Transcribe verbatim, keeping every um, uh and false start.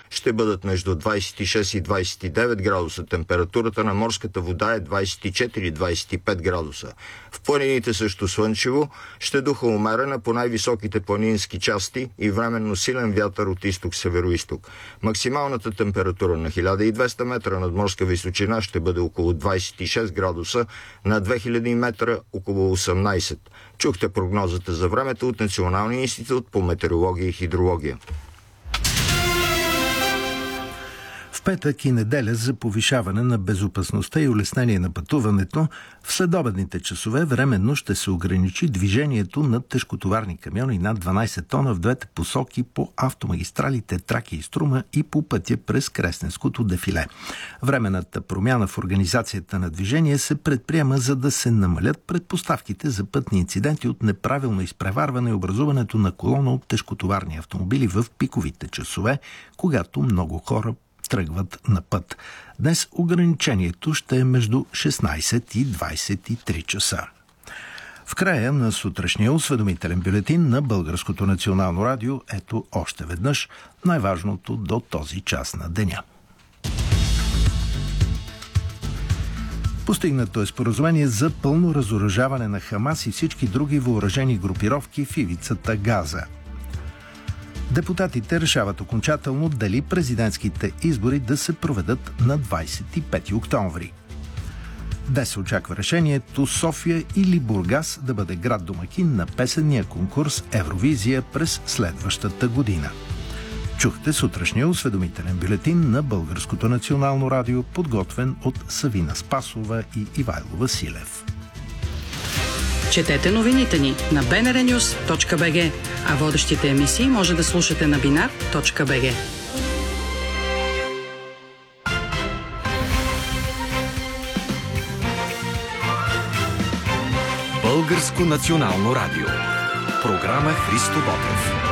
ще бъдат между двадесет и шест и двадесет и девет градуса. Температурата на морската вода е двадесет и четири до двадесет и пет градуса. В планините също слънчево, ще духа умерена по най-високите планински части и временно силен вятър от изток-североизток. Максималната температура на хиляда и двеста метра над морска височина ще бъде около двадесет и шест градуса, на две хиляди метра около осемнадесет. Чухте прогнозата за времето от Националния институт по метеорология и хидрология. В петък и неделя за повишаване на безопасността и улеснение на пътуването, в следобедните часове временно ще се ограничи движението на тежкотоварни камиони над дванадесет тона в двете посоки по автомагистралите Тракия и Струма и по пътя през Кресненското дефиле. Временната промяна в организацията на движение се предприема, за да се намалят предпоставките за пътни инциденти от неправилно изпреварване и образуването на колона от тежкотоварни автомобили в пиковите часове, когато много хора тръгват на път. Днес ограничението ще е между шестнадесет и двадесет и три часа. В края на сутрешния осведомителен бюлетин на Българското национално радио, ето още веднъж най-важното до този час на деня. Постигнато е споразумение за пълно разоръжаване на Хамас и всички други въоръжени групировки в ивицата Газа. Депутатите решават окончателно дали президентските избори да се проведат на двадесет и пети октомври. Днес се очаква решението София или Бургас да бъде град домакин на песенния конкурс Евровизия през следващата година. Чухте сутрешния осведомителен бюлетин на Българското национално радио, подготвен от Савина Спасова и Ивайло Василев. Четете новините ни на би ен ар нюс точка би джи, а водещите емисии може да слушате на бинар точка би джи. Българско национално радио. Програма Христо Ботев.